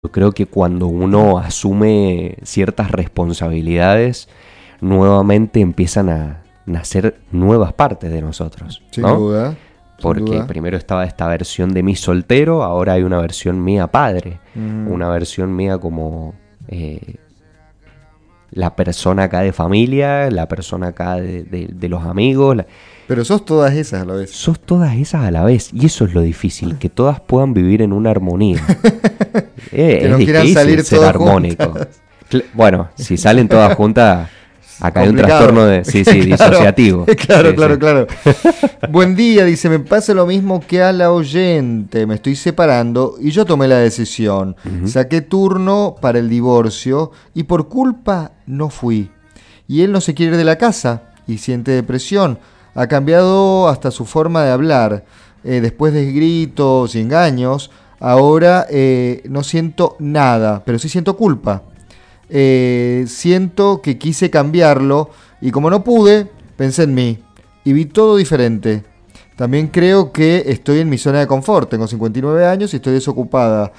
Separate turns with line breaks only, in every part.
Yo creo que cuando uno asume ciertas responsabilidades, nuevamente empiezan a nacer nuevas partes de nosotros,
Sin
¿no?
duda. Sin
Porque
duda.
primero estaba esta versión de mí soltero, ahora hay una versión mía padre,
Mm.
una versión mía como la persona acá de familia, la persona acá de los amigos.
Pero sos todas esas a la vez.
Sos todas esas a la vez, y eso es lo difícil, que todas puedan vivir en una armonía.
Que
Es
no quieran
difícil
salir
ser
todas
armónico.
juntas.
Bueno, si salen todas juntas, acá hay un
Complicado.
trastorno de, sí,
Claro,
disociativo.
Claro,
Sí,
claro,
sí.
claro. Buen día, dice, me pasa lo mismo que a la oyente. Me estoy separando y yo tomé la decisión. Saqué turno para el divorcio y por culpa no fui. Y él no se quiere ir de la casa y siente depresión. Ha cambiado hasta su forma de hablar. Después de gritos y engaños, ahora no siento nada, pero sí siento culpa. Siento que quise cambiarlo y como no pude, pensé en mí y vi todo diferente. También creo que estoy en mi zona de confort. Tengo 59 años y estoy desocupada.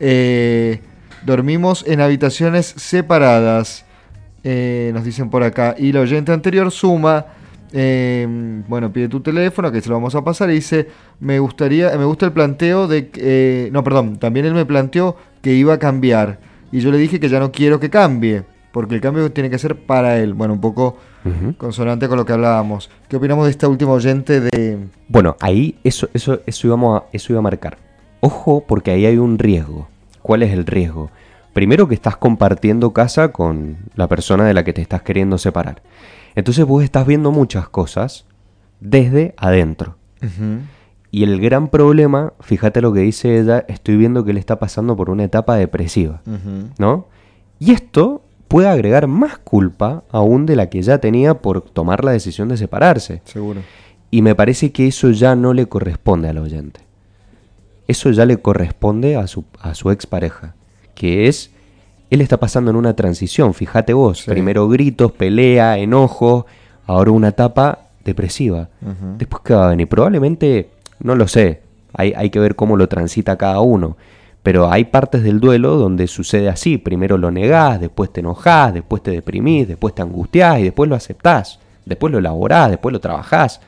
Dormimos en habitaciones separadas, nos dicen por acá. Y la oyente anterior suma, bueno, pide tu teléfono, que se lo vamos a pasar, y dice, me gusta el planteo de, no, perdón, también él me planteó que iba a cambiar. Y yo le dije que ya no quiero que cambie, porque el cambio tiene que ser para él. Bueno, un poco consonante con lo que hablábamos. ¿Qué opinamos de esta última oyente de...
Bueno, ahí eso iba a marcar. Ojo, porque ahí hay un riesgo. ¿Cuál es el riesgo? Primero, que estás compartiendo casa con la persona de la que te estás queriendo separar. Entonces vos estás viendo muchas cosas desde adentro. Y el gran problema, fíjate lo que dice ella, estoy viendo que él está pasando por una etapa depresiva, ¿no? Y esto puede agregar más culpa aún de la que ya tenía por tomar la decisión de separarse.
Seguro.
Y me parece que eso ya no le corresponde al oyente. Eso ya le corresponde a su expareja, que es, él está pasando en una transición, fíjate vos,
Sí.
primero gritos, pelea, enojo, ahora una etapa depresiva. Después, ¿qué va a venir? Probablemente, no lo sé, hay que ver cómo lo transita cada uno, pero hay partes del duelo donde sucede así, primero lo negás, después te enojás, después te deprimís, después te angustiás y después lo aceptás, después lo elaborás, después lo trabajás.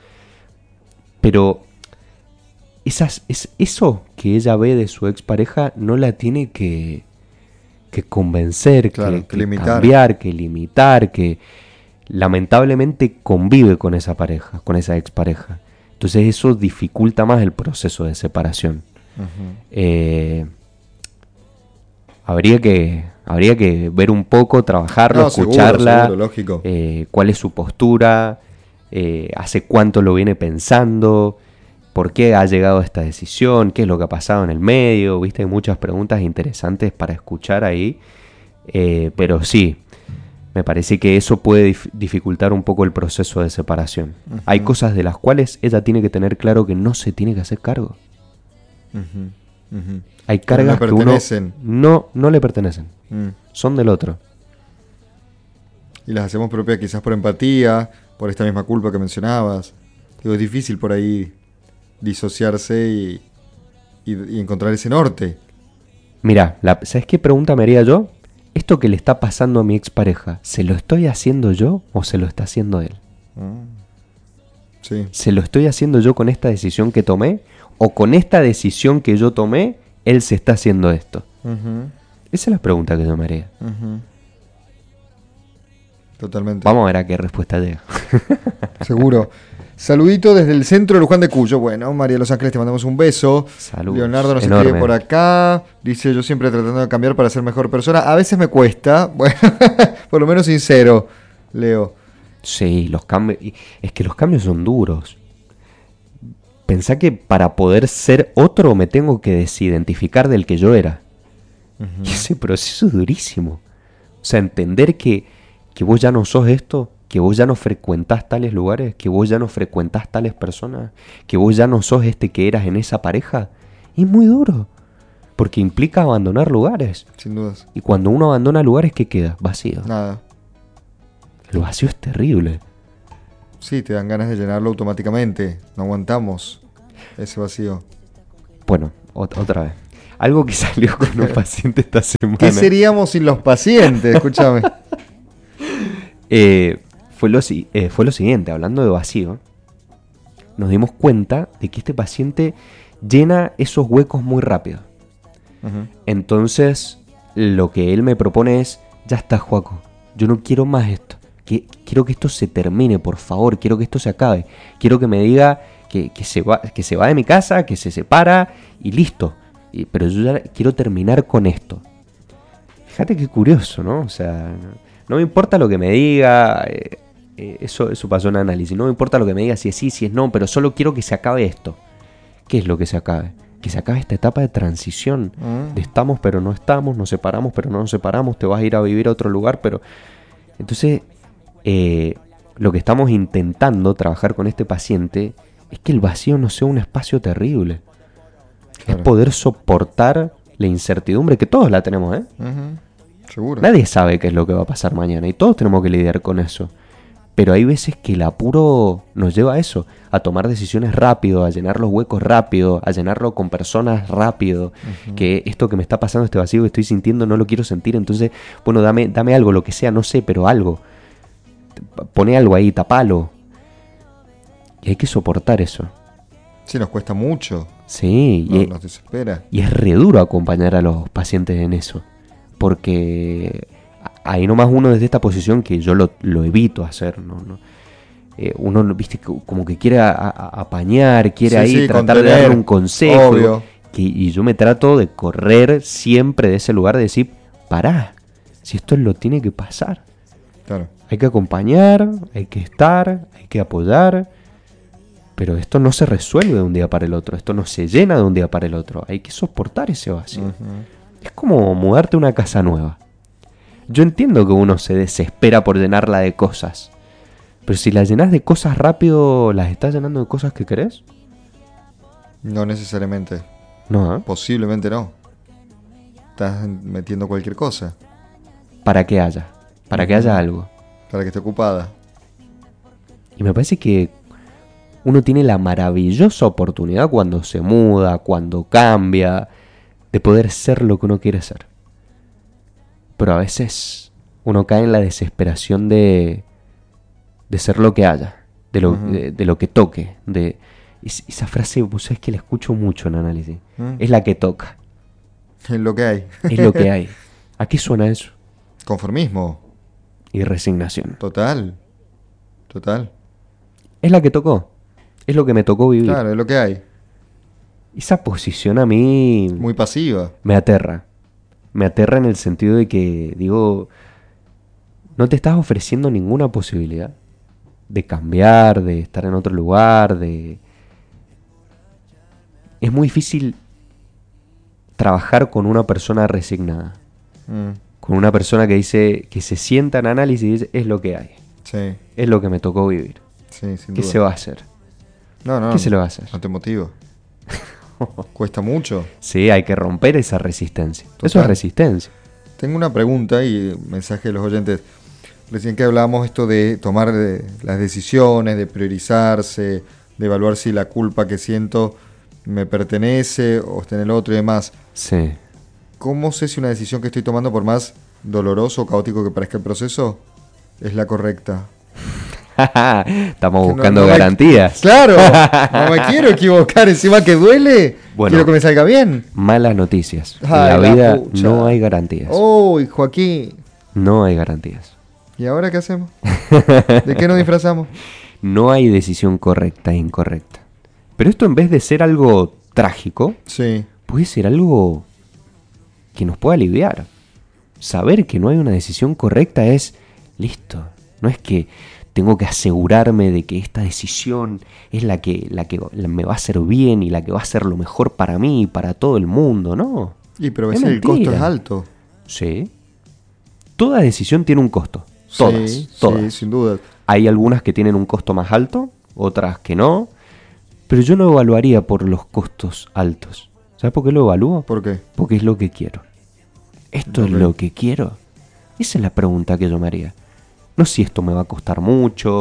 Pero eso que ella ve de su expareja no la tiene que convencer,
Claro, que limitar.
cambiar, que limitar, que lamentablemente convive con esa pareja, con esa expareja. Entonces eso dificulta más el proceso de separación. Habría que ver un poco, trabajarlo,
No, seguro,
escucharla,
seguro, lógico.
cuál es su postura, hace cuánto lo viene pensando, por qué ha llegado a esta decisión, qué es lo que ha pasado en el medio, viste, hay muchas preguntas interesantes para escuchar ahí, pero sí, me parece que eso puede dificultar un poco el proceso de separación. Hay cosas de las cuales ella tiene que tener claro que no se tiene que hacer cargo. Hay
Que no le
cargas que uno
pertenecen.
no le pertenecen, son del otro.
Y las hacemos propias quizás por empatía, por esta misma culpa que mencionabas. Digo, es difícil por ahí disociarse y encontrar ese norte.
Mira, ¿sabes qué pregunta me haría yo? ¿Esto que le está pasando a mi expareja, ¿se lo estoy haciendo yo o se lo está haciendo él?
Sí.
¿Se lo estoy haciendo yo con esta decisión que tomé? ¿O con esta decisión que yo tomé, él se está haciendo esto? Esa es la pregunta que yo me haría.
Totalmente.
Vamos a ver a qué respuesta llega.
Seguro. Saludito desde el centro de Luján de Cuyo. Bueno, María de Los Ángeles, te mandamos un beso.
Saludos.
Leonardo nos
Enorme.
escribe por acá. Dice, yo siempre tratando de cambiar para ser mejor persona. A veces me cuesta. Bueno, por lo menos sincero, Leo.
Sí, los cambios. Es que los cambios son duros. Pensá que para poder ser otro me tengo que desidentificar del que yo era. Y ese proceso es durísimo. O sea, entender que vos ya no sos esto, que vos ya no frecuentás tales lugares, que vos ya no frecuentás tales personas, que vos ya no sos este que eras en esa pareja, es muy duro. Porque implica abandonar lugares.
Sin dudas.
Y cuando uno abandona lugares, ¿qué queda? Vacío.
Nada.
El vacío es terrible.
Sí, te dan ganas de llenarlo automáticamente. No aguantamos ese vacío.
Bueno, otra vez. algo que salió con un paciente esta semana.
¿Qué seríamos sin los pacientes? Escúchame.
Fue lo siguiente, hablando de vacío, nos dimos cuenta de que este paciente llena esos huecos muy rápido.
Ujú.
Entonces, lo que él me propone es, ya está, Joaco, yo no quiero más esto. Quiero que esto se termine, por favor, quiero que esto se acabe. Quiero que me diga que se va de mi casa, que se separa y listo. Pero yo ya quiero terminar con esto. Fíjate qué curioso, ¿no? O sea, no me importa lo que me diga, eso pasó en análisis. No me importa lo que me diga, si es sí, si es no, pero solo quiero que se acabe esto. ¿Qué es lo que se acabe? Que se acabe esta etapa de transición. De estamos pero no estamos, nos separamos pero no nos separamos, te vas a ir a vivir a otro lugar, pero... Entonces, lo que estamos intentando trabajar con este paciente es que el vacío no sea un espacio terrible.
Claro.
Es poder soportar la incertidumbre, que todos la tenemos, ¿eh?
Ujú. Seguro.
Nadie sabe qué es lo que va a pasar mañana y todos tenemos que lidiar con eso. Pero hay veces que el apuro nos lleva a eso, a tomar decisiones rápido, a llenar los huecos rápido, a llenarlo con personas rápido. Que esto que me está pasando, este vacío que estoy sintiendo, no lo quiero sentir. Entonces, bueno, dame algo, lo que sea, no sé, pero algo. Pone algo ahí, tapalo. Y hay que soportar eso.
Sí, nos cuesta mucho.
Sí,
Nos desespera.
y es re duro acompañar a los pacientes en eso. Porque ahí nomás uno desde esta posición que yo lo evito hacer, ¿no? Uno, viste, como que quiere apañar, quiere
Sí,
ahí
sí,
tratar de
contener,
darle un consejo.
obvio.
Y yo me trato de correr siempre de ese lugar de decir, pará, si esto lo tiene que pasar.
Claro.
Hay que acompañar, hay que estar, hay que apoyar. Pero esto no se resuelve de un día para el otro, esto no se llena de un día para el otro. Hay que soportar ese vacío.
Ujú.
Es como mudarte a una casa nueva. Yo entiendo que uno se desespera por llenarla de cosas. Pero si la llenas de cosas rápido, ¿las estás llenando de cosas que querés?
No necesariamente.
No, ¿eh?
Posiblemente no. Estás metiendo cualquier cosa
Para que haya. Para que haya algo.
para que esté ocupada.
Y me parece que uno tiene la maravillosa oportunidad cuando se muda, cuando cambia, de poder ser lo que uno quiere ser. Pero a veces uno cae en la desesperación de ser lo que haya, de lo que toque. Esa frase, vos sabés que la escucho mucho en análisis. Es la que toca,
Es lo que hay.
es lo que hay. ¿A qué suena eso?
Conformismo.
Y resignación.
Total. Total.
Es la que tocó, es lo que me tocó vivir.
Claro, es lo que hay.
Esa posición a mí
Muy pasiva.
me aterra. Me aterra en el sentido de que, digo, no te estás ofreciendo ninguna posibilidad de cambiar, de estar en otro lugar, de... Es muy difícil trabajar con una persona resignada. Con una persona que dice, que se sienta en análisis y dice, es lo que hay.
Sí,
Es lo que me tocó vivir.
sí, sin
¿Qué
duda.
se va a hacer?
No.
¿Qué se le va a hacer?
No te motivo. Cuesta mucho.
Sí, hay que romper esa resistencia. Eso
Total.
es resistencia.
Tengo una pregunta y mensaje de los oyentes. Recién que hablábamos esto de tomar las decisiones, de priorizarse, de evaluar si la culpa que siento me pertenece o está en el otro y demás.
Sí.
¿Cómo sé si una decisión que estoy tomando, por más doloroso o caótico que parezca el proceso, es la correcta?
Estamos
Que
buscando
no me-
garantías.
Claro, no me quiero equivocar, encima que duele,
Bueno.
quiero que me salga bien.
Malas noticias. En
Ay,
la
la
vida
pucha.
no hay garantías.
¡Uy, Joaquín!
No hay garantías.
¿Y ahora qué hacemos? ¿De qué nos disfrazamos?
No hay decisión correcta e incorrecta. Pero esto, en vez de ser algo trágico,
Sí,
puede ser algo que nos pueda aliviar. Saber que no hay una decisión correcta es listo. No es que tengo que asegurarme de que esta decisión es la que me va a hacer bien y la que va a ser lo mejor para mí y para todo el mundo, ¿no?
y pero a
Es
veces el costo
mentira.
es alto.
Sí. Toda decisión tiene un costo. Todas,
Sí,
todas.
sí, sin duda.
Hay algunas que tienen un costo más alto, otras que no. Pero yo no evaluaría por los costos altos. ¿Sabes por qué lo evalúo?
¿Por qué?
Porque es lo que quiero. ¿Esto
Ok.
es lo que quiero? Esa es la pregunta que yo me haría. No si esto me va a costar mucho.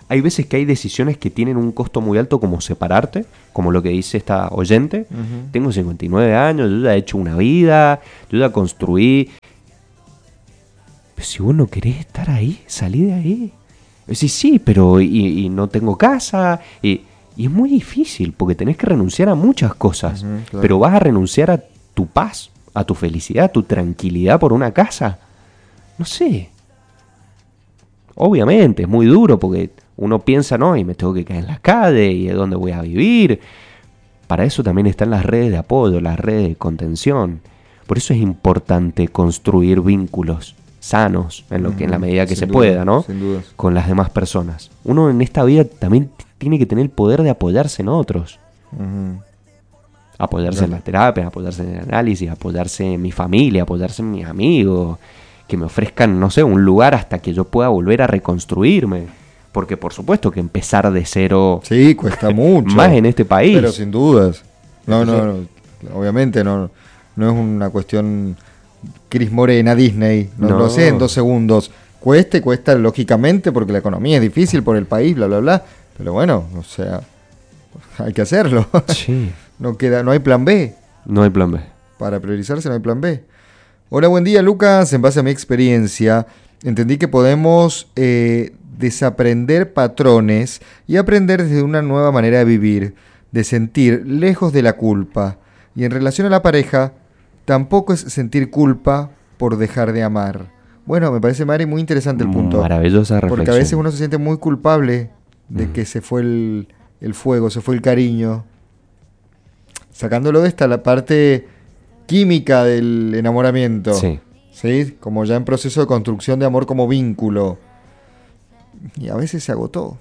Hay veces que hay decisiones que tienen un costo muy alto, como separarte, como lo que dice esta oyente. Tengo 59 años, yo ya he hecho una vida, yo ya construí. Pero si vos no querés estar ahí, salí de ahí. Sí, pero y no tengo casa. Y es muy difícil, porque tenés que renunciar a muchas cosas.
Claro.
Pero vas a renunciar a tu paz, a tu felicidad, a tu tranquilidad por una casa. No sé. Obviamente, es muy duro, porque uno piensa, no, y me tengo que quedar en la calle, y de dónde voy a vivir. Para eso también están las redes de apoyo, las redes de contención. Por eso es importante construir vínculos sanos, en la medida que se pueda, ¿no?
Sin dudas.
Con las demás personas. Uno en esta vida también tiene que tener el poder de apoyarse en otros. Apoyarse en la terapia, apoyarse en el análisis, apoyarse en mi familia, apoyarse en mis amigos, que me ofrezcan, no sé, un lugar hasta que yo pueda volver a reconstruirme. Porque por supuesto que empezar de cero...
Sí, cuesta mucho.
Más en este país.
Pero sin dudas. No. Obviamente no es una cuestión Cris Morena, Disney. No lo sé en 2 segundos. Cuesta lógicamente porque la economía es difícil por el país, bla, bla, bla. Pero bueno, o sea, hay que hacerlo.
Sí.
No hay plan B.
No hay plan B.
Para priorizarse no hay plan B. Hola, buen día, Lucas. En base a mi experiencia, entendí que podemos desaprender patrones y aprender desde una nueva manera de vivir, de sentir lejos de la culpa. Y en relación a la pareja, tampoco es sentir culpa por dejar de amar. Bueno, me parece, Mari, muy interesante el punto.
Maravillosa reflexión.
Porque a veces uno se siente muy culpable de que se fue el fuego, se fue el cariño. Sacándolo de la parte química del enamoramiento.
Sí.
¿Sí? Como ya en proceso de construcción de amor como vínculo. Y a veces se agotó.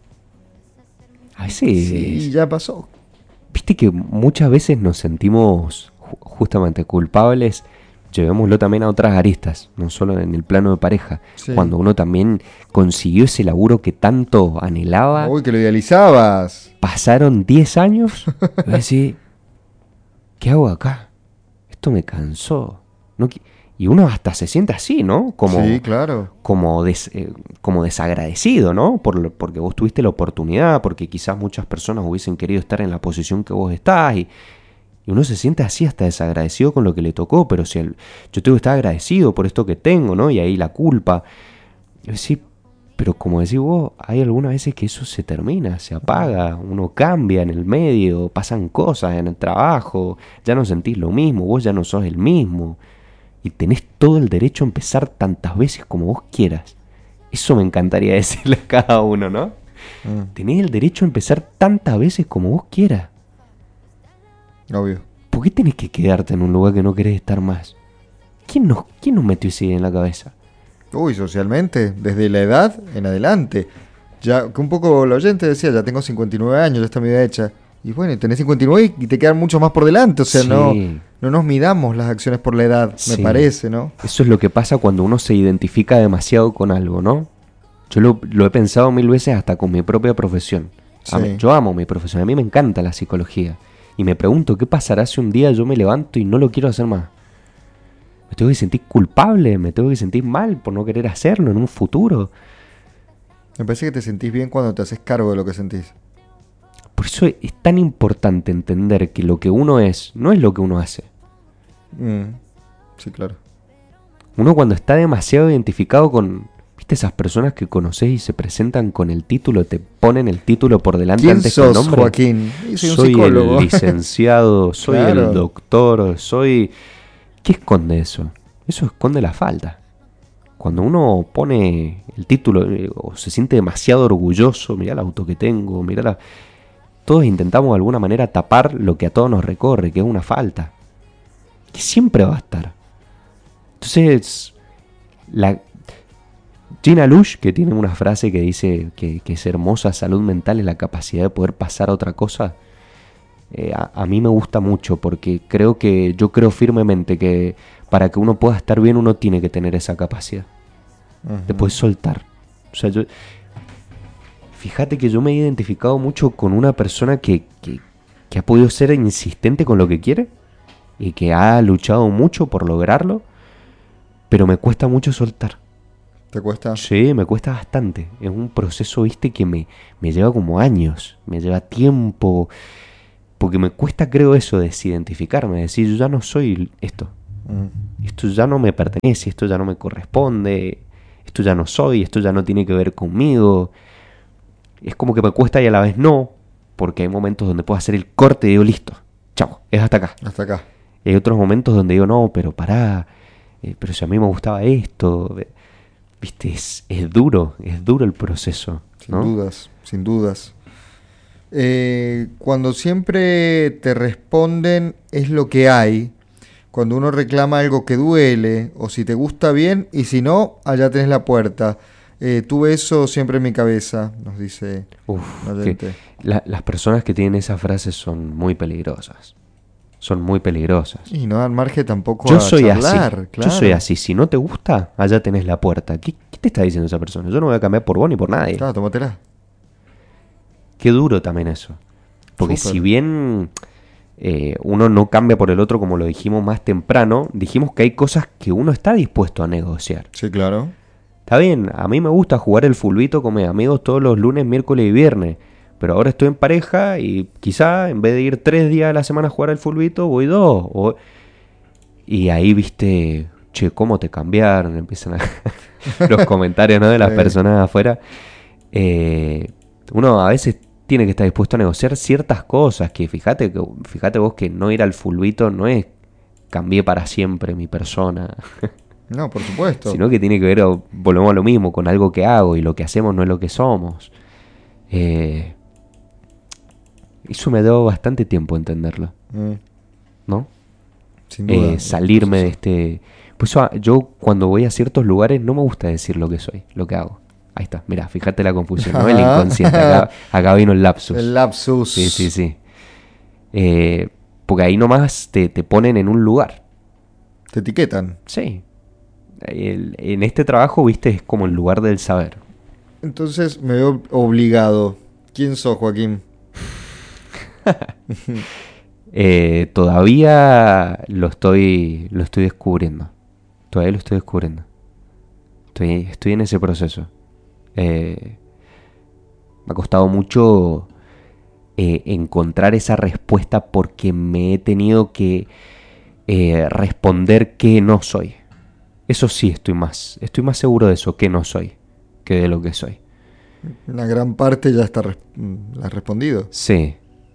A veces...
Sí, ya pasó.
Viste que muchas veces nos sentimos justamente culpables, llevémoslo también a otras aristas, no solo en el plano de pareja.
Sí.
Cuando uno también consiguió ese laburo que tanto anhelaba.
Uy, que lo idealizabas.
Pasaron 10 años y vas a decir, ¿qué hago acá? Esto me cansó. Y uno hasta se siente así, ¿no?
Sí, claro.
Como desagradecido, ¿no? Porque vos tuviste la oportunidad, porque quizás muchas personas hubiesen querido estar en la posición que vos estás, y uno se siente así hasta desagradecido con lo que le tocó, pero si yo tengo que estar agradecido por esto que tengo, ¿no? Y ahí la culpa. Sí, pero como decís vos, hay algunas veces que eso se termina, se apaga, uno cambia en el medio, pasan cosas en el trabajo, ya no sentís lo mismo, vos ya no sos el mismo. Y tenés todo el derecho a empezar tantas veces como vos quieras. Eso me encantaría decirle a cada uno, ¿no? Tenés el derecho a empezar tantas veces como vos quieras.
Obvio.
¿Por qué tenés que quedarte en un lugar que no querés estar más? ¿Quién nos metió esa idea en la cabeza?
Uy, socialmente, desde la edad en adelante. Ya que un poco la oyente decía, ya tengo 59 años, ya está mi vida hecha. Y bueno, tenés 59 y te quedan mucho más por delante. O sea,
Sí.
no nos midamos las acciones por la edad, me
Sí.
parece, ¿no?
Eso es lo que pasa cuando uno se identifica demasiado con algo, ¿no? Yo lo he pensado 1000 veces hasta con mi propia profesión.
Sí.
Yo amo mi profesión, a mí me encanta la psicología. Y me pregunto, ¿qué pasará si un día yo me levanto y no lo quiero hacer más? ¿Me tengo que sentir culpable? ¿Me tengo que sentir mal por no querer hacerlo en un futuro?
Me parece que te sentís bien cuando te haces cargo de lo que sentís.
Por eso es tan importante entender que lo que uno es no es lo que uno hace.
Sí, claro.
Uno cuando está demasiado identificado con... ¿Viste esas personas que conocés y se presentan con el título, te ponen el título por delante
¿Quién
antes que el
sos,
nombre?
Joaquín? Soy un
Soy
psicólogo.
el licenciado, soy
Claro.
el doctor, soy... ¿Qué esconde eso? Eso esconde la falta. Cuando uno pone el título o se siente demasiado orgulloso, mirá el auto que tengo, mirá la... Todos intentamos de alguna manera tapar lo que a todos nos recorre, que es una falta. Que siempre va a estar. Entonces, Gina Lush, que tiene una frase que dice que es hermosa, salud mental es la capacidad de poder pasar a otra cosa. A mí me gusta mucho porque yo creo firmemente que para que uno pueda estar bien uno tiene que tener esa capacidad. De poder soltar. O sea, fíjate que yo me he identificado mucho con una persona que ha podido ser insistente con lo que quiere y que ha luchado mucho por lograrlo, pero me cuesta mucho soltar.
¿Te cuesta?
Sí, me cuesta bastante. Es un proceso, viste, que me lleva como años, me lleva tiempo, porque me cuesta, creo, eso, desidentificarme, decir, yo ya no soy esto. Esto ya no me pertenece, esto ya no me corresponde, esto ya no soy, esto ya no tiene que ver conmigo. Es como que me cuesta y a la vez no, porque hay momentos donde puedo hacer el corte y digo, listo, chao, es hasta acá.
Hasta acá.
Y hay otros momentos donde digo, no, pero pará, pero si a mí me gustaba esto, viste, es duro el proceso,
Sin
¿no?
dudas, sin dudas. Cuando siempre te responden es lo que hay, cuando uno reclama algo que duele, o si te gusta bien, y si no, allá tenés la puerta. Tuve eso siempre en mi cabeza, nos dice
Uf,
un
que
oyente.
las personas que tienen esas frases son muy peligrosas. Son muy peligrosas.
Y no dan margen tampoco
Yo
a
soy así.
charlar,
Yo soy
claro.
así. Si no te gusta, allá tenés la puerta. ¿Qué te está diciendo esa persona? Yo no voy a cambiar por vos ni por nadie.
Claro, tómatela.
Qué duro también eso. Porque si
Súper.
bien uno no cambia por el otro, como lo dijimos más temprano, dijimos que hay cosas que uno está dispuesto a negociar.
Sí, claro.
Está bien, a mí me gusta jugar el fulbito con mis amigos todos los lunes, miércoles y viernes. Pero ahora estoy en pareja y quizá en vez de ir 3 días a la semana a jugar al fulbito, voy 2. Y ahí viste, che, ¿cómo te cambiaron? Empiezan los comentarios, ¿no?, de las
Sí.
personas afuera. Uno a veces tiene que estar dispuesto a negociar ciertas cosas. Fíjate vos que no ir al fulbito no es cambié para siempre mi persona.
No, por supuesto.
Sino que tiene que ver, volvemos a lo mismo, con algo que hago, y lo que hacemos no es lo que somos. Eso me ha dado bastante tiempo entenderlo,
Mm,
¿no?
sin duda. Es un
Salirme de
proceso.
Pues yo cuando voy a ciertos lugares no me gusta decir lo que soy, lo que hago. Ahí está, mirá, fíjate la confusión, ¿no? El inconsciente, acá vino el lapsus.
El lapsus.
Sí, sí, sí. Porque ahí nomás te ponen en un lugar.
Te etiquetan.
Sí. En este trabajo, viste, es como el lugar del saber.
Entonces me veo obligado. ¿Quién sos, Joaquín?
Todavía lo estoy descubriendo. Todavía lo estoy descubriendo. Estoy en ese proceso. Me ha costado mucho encontrar esa respuesta porque me he tenido que responder que no soy. Eso sí, estoy más seguro de eso, que no soy, que de lo que soy.
Una gran parte ya está la has respondido.
Sí.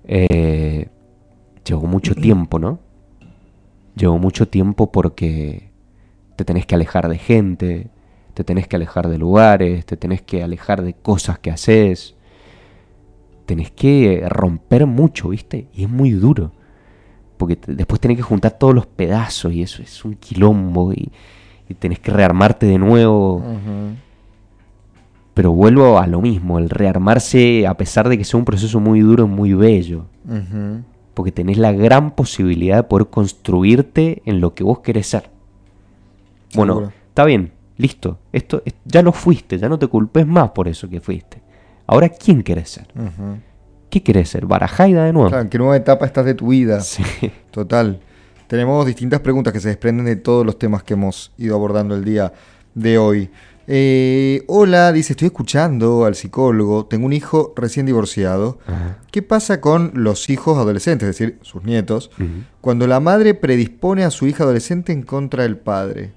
Llevó mucho tiempo, ¿no? Llevó mucho tiempo porque te tenés que alejar de gente, te tenés que alejar de lugares, te tenés que alejar de cosas que haces. Tenés que romper mucho, ¿viste? Y es muy duro. Porque después tenés que juntar todos los pedazos y eso es un quilombo y tenés que rearmarte de nuevo.
Ujú.
Pero vuelvo a lo mismo, el rearmarse, a pesar de que sea un proceso muy duro, es muy bello.
Ujú.
Porque tenés la gran posibilidad de poder construirte en lo que vos querés ser. Bueno,
Seguro.
está bien, listo. Ya no fuiste, ya no te culpes más por eso que fuiste. Ahora, ¿quién querés ser?
Ujú.
¿Qué querés ser? ¿Barajaida de nuevo?
Claro, ¿en qué nueva etapa estás de tu vida?
Sí.
Total. Tenemos distintas preguntas que se desprenden de todos los temas que hemos ido abordando el día de hoy. Hola, dice, estoy escuchando al psicólogo, tengo un hijo recién divorciado.
Ajá.
¿Qué pasa con los hijos adolescentes, es decir, sus nietos,
Ujú.
cuando la madre predispone a su hija adolescente en contra del padre?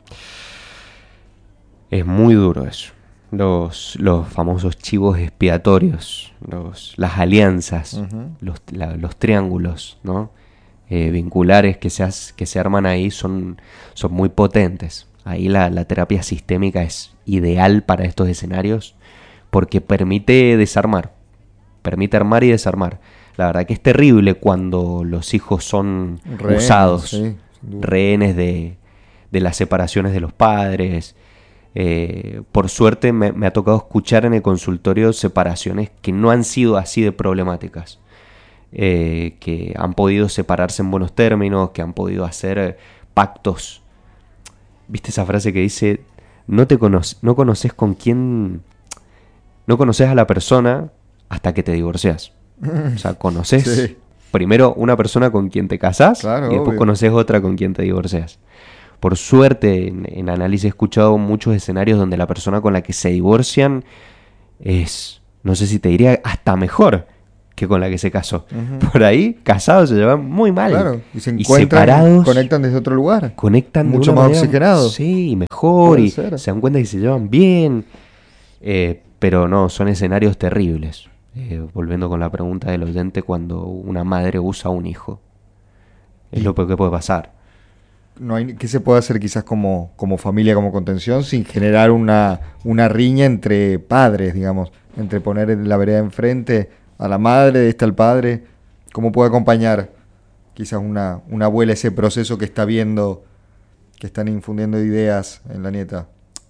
Es muy duro eso. Los famosos chivos expiatorios, las alianzas,
Ujú.
los triángulos, ¿no? Vinculares que se arman ahí son muy potentes. Ahí la terapia sistémica es ideal para estos escenarios porque permite desarmar, permite armar y desarmar. La verdad que es terrible cuando los hijos son
Rehenes,
usados,
sí, sin duda.
rehenes de las separaciones de los padres. Por suerte me ha tocado escuchar en el consultorio separaciones que no han sido así de problemáticas. Que han podido separarse en buenos términos, que han podido hacer pactos. ¿Viste esa frase que dice, no conoces con quién, no conoces a la persona hasta que te divorcias? O sea, conoces
Sí,
primero una persona con quien te casás
claro,
y después
obvio.
conoces otra con quien te divorcias. Por suerte, en análisis he escuchado muchos escenarios donde la persona con la que se divorcian es, no sé si te diría, hasta mejor que con la que se casó.
Ujú.
Por ahí, casados se llevan muy mal.
Claro, y se
Y
encuentran,
separados,
conectan desde otro lugar.
conectan de
Mucho
una
más
manera,
oxigenado.
sí, mejor,
Puede
y
ser.
se dan cuenta que se llevan bien. Pero no, son escenarios terribles. Volviendo con la pregunta del oyente, cuando una madre usa a un hijo. Es
Y
lo peor que puede pasar.
no hay, ¿qué se puede hacer quizás como familia, como contención, sin generar una riña entre padres, digamos? Entre poner en la vereda enfrente a la madre, de esta al padre. ¿Cómo puede acompañar quizás una abuela ese proceso que está viendo, que están infundiendo ideas en la nieta?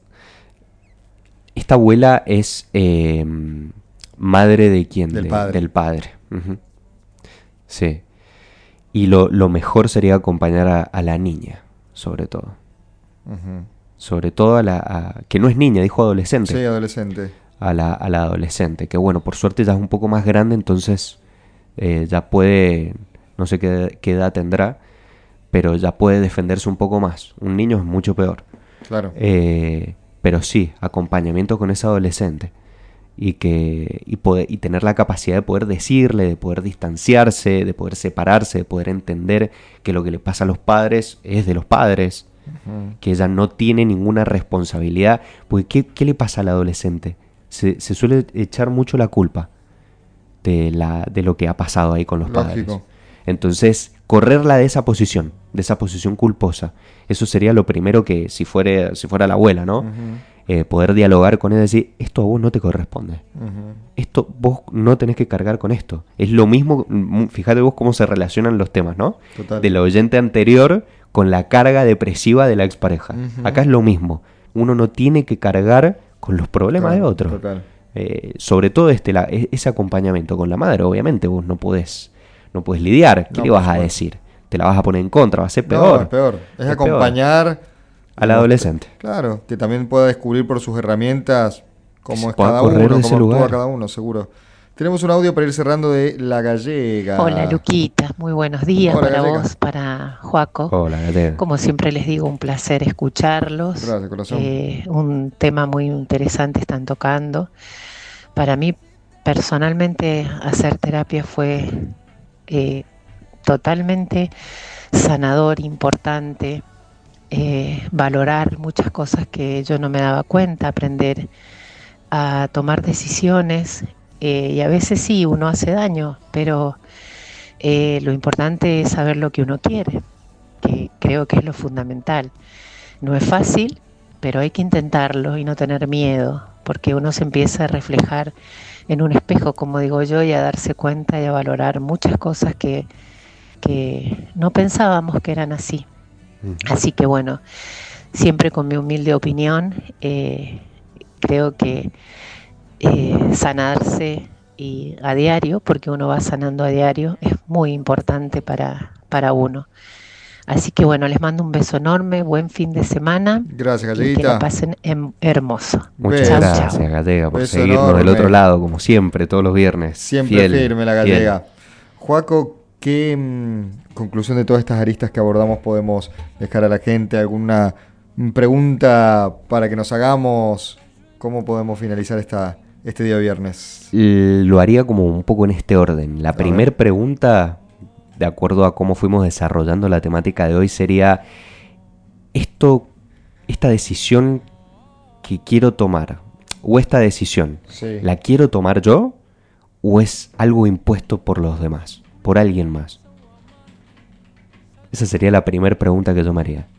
Esta abuela es madre de quién?
Del padre.
Del padre. Ujú. Sí. Y lo mejor sería acompañar a la niña, sobre todo.
Ujú.
Sobre todo que no es niña, dijo adolescente.
Sí, adolescente.
A la adolescente. Que bueno, por suerte ya es un poco más grande, entonces ya puede, no sé qué edad tendrá, pero ya puede defenderse un poco más. Un niño es mucho peor.
Claro.
Pero sí, acompañamiento con ese adolescente. Y tener la capacidad de poder decirle, de poder distanciarse, de poder separarse, de poder entender que lo que le pasa a los padres es de los padres,
Ujú.
que ella no tiene ninguna responsabilidad. Porque ¿qué le pasa al adolescente? Se suele echar mucho la culpa de lo que ha pasado ahí con los padres.
Lógico.
Entonces, correrla de esa posición culposa, eso sería lo primero que, si fuera la abuela, ¿no?
Ujú.
Poder dialogar con ella y decir, esto a vos no te corresponde.
Ujú.
Esto, vos no tenés que cargar con esto. Es lo mismo, fíjate vos cómo se relacionan los temas, ¿no?
Total.
Del oyente anterior con la carga depresiva de la expareja.
Ujú.
Acá es lo mismo. Uno no tiene que cargar con los problemas de
Claro,
otro.
total.
Sobre todo ese acompañamiento con la madre, obviamente vos no podés lidiar. ¿Qué
No,
le
por
vas a
supuesto.
decir? Te la vas a poner en contra, va a ser
No,
peor.
es peor. Es
Es
acompañar y
al adolescente.
claro, que también pueda descubrir por sus herramientas cómo es
Pueda
cada
correr de
uno,
ese
cómo actúa
lugar.
cada uno, seguro. Tenemos un audio para ir cerrando de La
Hola
Gallega.
Luquita, muy buenos días
Hola,
para
Gallega.
vos, para Joaco.
Hola, Gatel.
Como siempre les digo, un placer escucharlos.
Gracias, corazón.
Un tema muy interesante están tocando. Para mí, personalmente, hacer terapia fue eh, totalmente sanador, importante. Valorar muchas cosas que yo no me daba cuenta, aprender a tomar decisiones. Y a veces sí, uno hace daño, pero lo importante es saber lo que uno quiere, que creo que es lo fundamental. No es fácil, pero hay que intentarlo y no tener miedo, porque uno se empieza a reflejar en un espejo, como digo yo, y a darse cuenta y a valorar muchas cosas que no pensábamos que eran así.
Ujú.
Así que bueno, siempre con mi humilde opinión, creo que sanarse y a diario, porque uno va sanando a diario, es muy importante para uno. Así que bueno, les mando un beso enorme, buen fin de semana
Gracias,
y que la
Galleguita.
pasen hermoso.
Muchas
Chau,
Beso.
chau.
gracias, Gatega, por
Beso
seguirnos del otro
enorme.
lado, como siempre, todos los viernes.
Siempre
Fiel,
firme La
fiel.
Gallega. Joaco, ¿qué conclusión de todas estas aristas que abordamos podemos dejar a la gente? ¿Alguna pregunta para que nos hagamos? ¿Cómo podemos finalizar este día viernes?
Lo haría como un poco en este orden. La
A
primera
ver.
pregunta, de acuerdo a cómo fuimos desarrollando la temática de hoy, sería esta decisión que quiero tomar, o esta decisión,
Sí.
¿la quiero tomar yo o es algo impuesto por los demás, por alguien más? Esa sería la primera pregunta que yo me haría.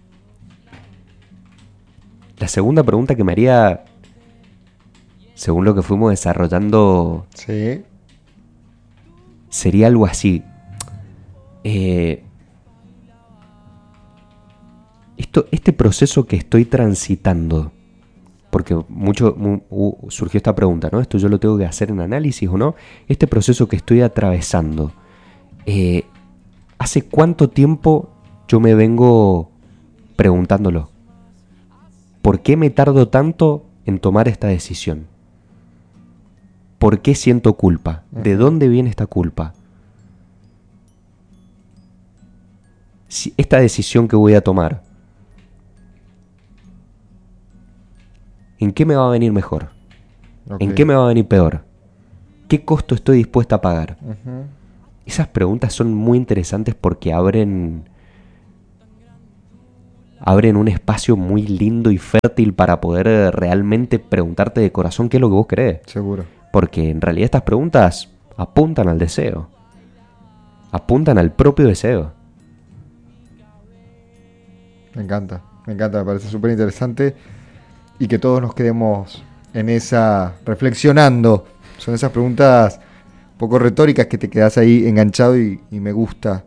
La segunda pregunta que me haría, según lo que fuimos desarrollando,
Sí.
sería algo así. Este proceso que estoy transitando, porque surgió esta pregunta, ¿no? ¿Esto yo lo tengo que hacer en análisis o no? Este proceso que estoy atravesando, ¿hace cuánto tiempo yo me vengo preguntándolo? ¿Por qué me tardo tanto en tomar esta decisión? ¿Por qué siento culpa? ¿De dónde viene esta culpa? Si esta decisión que voy a tomar, ¿En qué me va a venir mejor?
Ok.
¿En qué me va a venir peor? ¿Qué costo estoy dispuesta a pagar?
Ujú.
Esas preguntas son muy interesantes porque abren un espacio muy lindo y fértil para poder realmente preguntarte de corazón qué es lo que vos querés.
Seguro. Porque
En realidad estas preguntas apuntan al deseo. Apuntan al propio deseo.
me encanta, me parece súper interesante y que todos nos quedemos en esa, reflexionando. Son esas preguntas un poco retóricas que te quedas ahí enganchado y me gusta.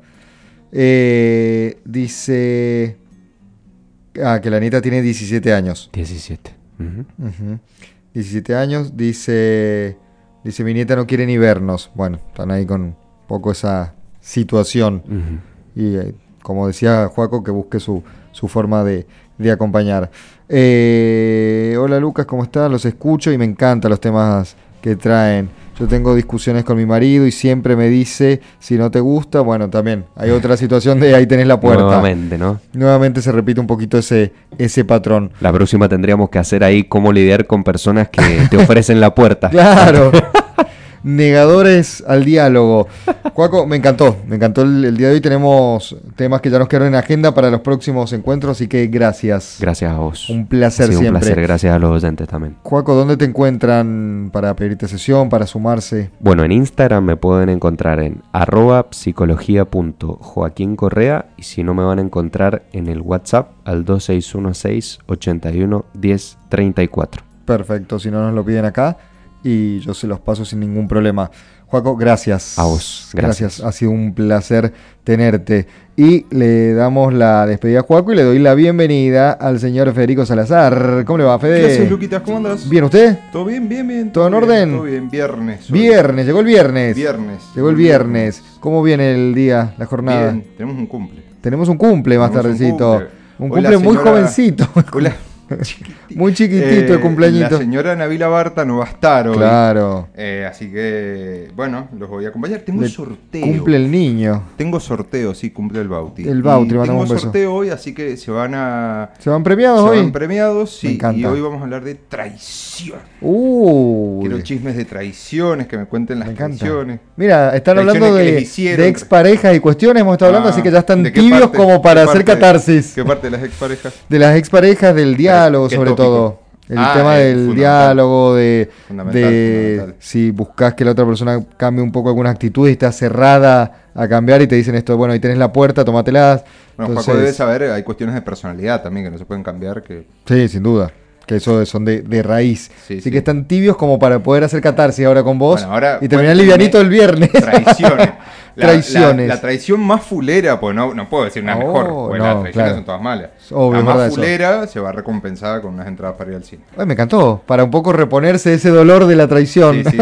Dice que la nieta tiene 17 años.
17. Ujú.
Ujú. 17 años, dice mi nieta no quiere ni vernos. Bueno, están ahí con un poco esa situación.
Ujú.
Y como decía Joaco, que busque su forma de acompañar. Hola Lucas, ¿cómo estás? Los escucho y me encantan los temas que traen. Yo tengo discusiones con mi marido y siempre me dice, si no te gusta, bueno, también hay otra situación de ahí tenés la puerta.
Nuevamente, ¿no?
Nuevamente se repite un poquito ese patrón.
La próxima tendríamos que hacer ahí cómo lidiar con personas que te ofrecen la puerta.
Claro. Negadores al diálogo. Joaco, me encantó el día de hoy. Tenemos temas que ya nos quedaron en agenda para los próximos encuentros, así que gracias.
Gracias a vos.
Un placer
Ha sido
siempre.
un placer, gracias a los oyentes también.
Joaco, ¿dónde te encuentran para pedirte sesión, para sumarse?
Bueno, en Instagram me pueden encontrar en @psicología.joaquincorrea y si no me van a encontrar en el WhatsApp al 2616-811034.
Perfecto, si no nos lo piden acá y yo se los paso sin ningún problema. Joaco, gracias.
A vos, gracias.
Ha sido un placer tenerte. Y le damos la despedida a Joaco y le doy la bienvenida al señor Federico Salazar. ¿Cómo le va, Fede?
¿Qué haces, Luquitas? ¿Cómo andas?
¿Bien usted?
¿Todo bien? Bien.
¿Todo en
bien,
orden?
Todo bien, viernes. hoy.
Viernes, llegó el viernes.
Viernes.
Llegó el viernes. ¿Cómo viene el día, la jornada?
Bien, tenemos un cumple.
Tenemos un cumple más
Tenemos un
tardecito.
cumple.
Un
Hoy la
cumple muy
señora-
jovencito.
Hola.
Muy chiquitito el cumpleañito.
La señora Navila Barta no va a estar hoy.
Claro.
Así que, bueno, los voy a acompañar. Tengo
Le
un sorteo.
Cumple el niño.
Tengo sorteo, sí, cumple el Bauti.
El Bauti,
Y
le mandamos
tengo
un beso.
sorteo hoy, así que se van
premiados hoy?
premiados, sí.
Me encanta.
Y hoy vamos a hablar de traición.
Uy.
Quiero chismes de traiciones, que me cuenten las
Me encanta.
traiciones.
Mira, están
Traiciones
hablando
que les
de
hicieron.
exparejas y cuestiones, hemos estado hablando,
Ah,
así que ya están
¿de qué
tibios
parte?
como para
¿Qué
hacer
parte?
catarsis.
¿Qué parte de las exparejas?
De las exparejas, del diálogo,
¿Qué
sobre
tópico?
todo. El
Ah,
tema del
fundamental.
diálogo,
Fundamental.
si buscas que la otra persona cambie un poco algunas actitudes y está cerrada a cambiar y te dicen esto, bueno, ahí tenés la puerta, tómatelas.
Bueno, Paco debe saber, hay cuestiones de personalidad también que no se pueden cambiar.
Sí, sin duda. Que eso son de raíz.
Sí,
Así
sí.
que están tibios como para poder hacer catarsis ahora con vos.
Bueno, ahora
y terminar
cuénteme
livianito el viernes.
Traiciones.
Traiciones.
La traición más fulera, pues no puedo decir una
Oh,
mejor, porque
no,
las traiciones
claro.
son todas malas.
Obvio,
la
es
más
verdad eso.
fulera se va recompensada con unas entradas para ir al cine.
Ay, me encantó. Para un poco reponerse ese dolor de la traición.
Sí.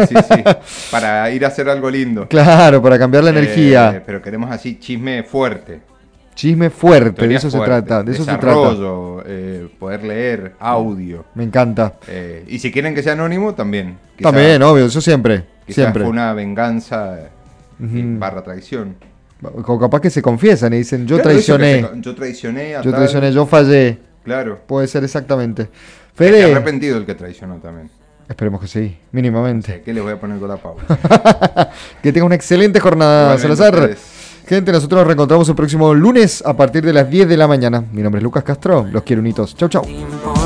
Para ir a hacer algo lindo.
Claro, para cambiar la energía.
Pero queremos así chisme fuerte.
Chisme fuerte, de
Historia
eso
fuerte,
se trata. De eso se trata.
desarrollo, poder leer, audio.
Me encanta.
Y si quieren que sea anónimo, también.
También, obvio, eso siempre.
Quizás
Siempre.
fue una venganza
Ujú.
barra traición.
O capaz que se confiesan y dicen, yo
Claro, eso que
traicioné.
yo traicioné a
Yo
tal.
traicioné, yo fallé.
Claro.
Puede ser exactamente.
Está
Fede,
arrepentido el que traicionó también.
esperemos que sí, mínimamente.
¿Qué les voy a poner con la pausa?
Que tenga una excelente jornada,
Igualmente
Salazar.
ustedes.
Gente, nosotros nos reencontramos el próximo lunes a partir de las 10 de la mañana. Mi nombre es Lucas Castro, los quiero unitos. Chau, chau.